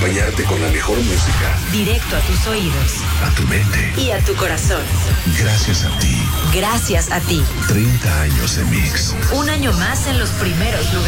acompañarte con la mejor música. Directo a tus oídos. A tu mente. Y a tu corazón. Gracias a ti. Gracias a ti. 30 años de Mix. Un año más en los primeros lugares.